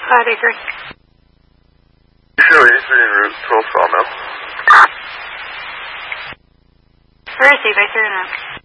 Bakery. Sure, 83 en route to Sawmill. Where is he? Bakery or not?